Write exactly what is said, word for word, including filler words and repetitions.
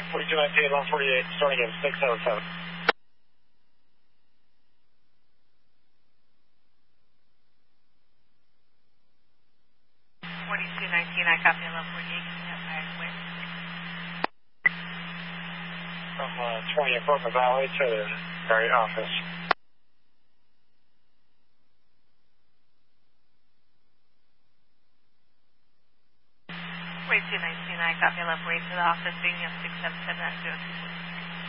forty-two nineteen, one forty-eight, starting in six oh seven. forty-two nineteen, I copy eleven forty-eight, can you have higher where? From uh, twenty Apartment Valley to the Marriott office. forty-two nineteen, I copy eleven forty-eight to the office, being at six seven seven at zero two four.